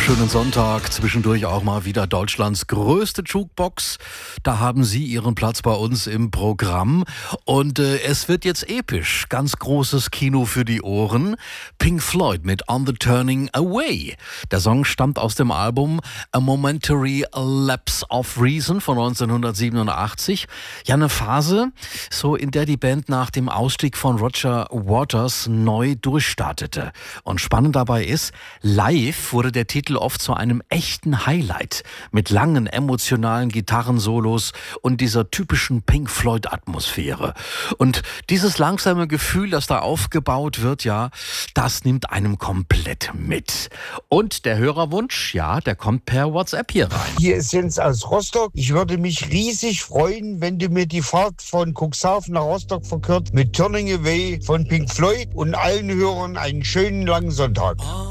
wunderschönen Sonntag. Zwischendurch auch mal wieder Deutschlands größte Jukebox. Da haben Sie Ihren Platz bei uns im Programm. Und es wird jetzt episch. Ganz großes Kino für die Ohren. Pink Floyd mit On the Turning Away. Der Song stammt aus dem Album A Momentary Lapse of Reason von 1987. Ja, eine Phase, so in der die Band nach dem Ausstieg von Roger Waters neu durchstartete. Und spannend dabei ist, live wurde der Titel oft zu einem echten Highlight mit langen emotionalen Gitarrensolos und dieser typischen Pink Floyd-Atmosphäre. Und dieses langsame Gefühl, das da aufgebaut wird, ja, das nimmt einem komplett mit. Und der Hörerwunsch, ja, der kommt per WhatsApp hier rein. Hier ist Jens aus Rostock. Ich würde mich riesig freuen, wenn du mir die Fahrt von Cuxhaven nach Rostock verkürzt mit Turning Away von Pink Floyd und allen Hörern einen schönen langen Sonntag.